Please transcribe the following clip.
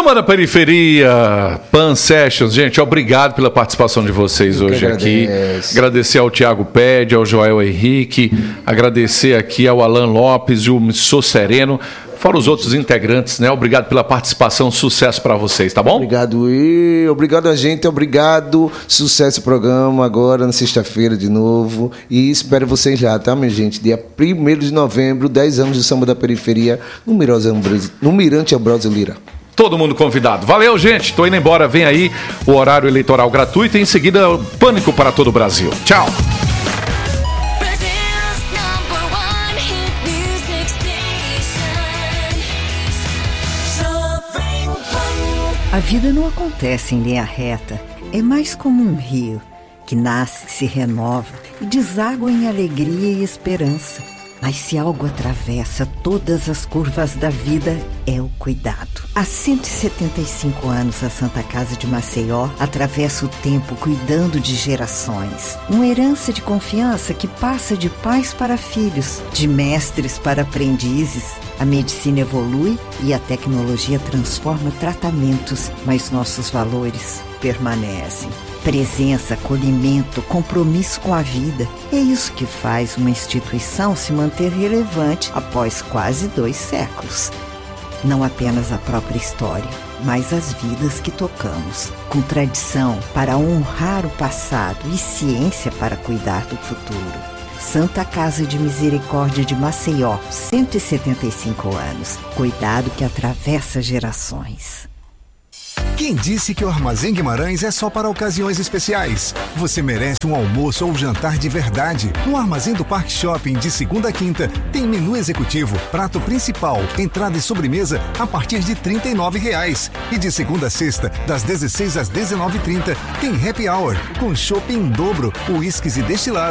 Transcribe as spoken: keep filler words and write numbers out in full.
Samba da Periferia, Pan Sessions. Gente, obrigado pela participação de vocês Eu hoje aqui. Agradecer ao Tiago Pede, ao Joel Henrique, agradecer aqui ao Alan Lopes e o Sou Sereno, fora os outros integrantes, né? Obrigado pela participação, sucesso para vocês, tá bom? Obrigado, e obrigado a gente, obrigado, sucesso o programa agora na sexta-feira de novo, e espero vocês lá, tá, minha gente? Dia primeiro de novembro, dez anos de Samba da Periferia, no, no Mirante Ambrosio Lira. Todo mundo convidado. Valeu, gente. Tô indo embora. Vem aí o horário eleitoral gratuito e em seguida o Pânico para todo o Brasil. Tchau. A vida não acontece em linha reta. É mais como um rio que nasce, se renova e deságua em alegria e esperança. Mas se algo atravessa todas as curvas da vida, é o cuidado. Há cento e setenta e cinco anos, a Santa Casa de Maceió atravessa o tempo cuidando de gerações. Uma herança de confiança que passa de pais para filhos, de mestres para aprendizes. A medicina evolui e a tecnologia transforma tratamentos, mas nossos valores permanecem. Presença, acolhimento, compromisso com a vida. É isso que faz uma instituição se manter relevante após quase dois séculos. Não apenas a própria história, mas as vidas que tocamos. Com tradição para honrar o passado e ciência para cuidar do futuro. Santa Casa de Misericórdia de Maceió, cento e setenta e cinco anos. Cuidado que atravessa gerações. Quem disse que o Armazém Guimarães é só para ocasiões especiais? Você merece um almoço ou jantar de verdade. No Armazém do Parque Shopping, de segunda a quinta, tem menu executivo, prato principal, entrada e sobremesa a partir de trinta e nove reais. E de segunda a sexta, das dezesseis às dezenove e trinta, tem happy hour, com chopp em dobro, uísques e destilados